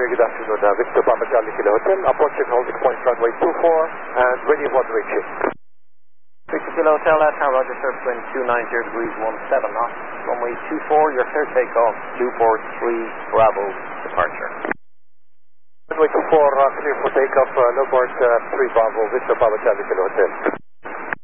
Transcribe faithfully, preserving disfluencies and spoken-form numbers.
very good afternoon. Uh, Victor Papa Charlie Kilo Hotel, approaching holding point runway two four and ready for reaching. Victor Kilo Hotel, uh, Tower Roger, surface wind two nine zero degrees one seven knots. Runway two four, your clear takeoff, two four three, Bravo, departure. Runway two four, uh, clear for takeoff, uh, no board uh, three Bravo, Victor Papa Charlie Kilo Hotel.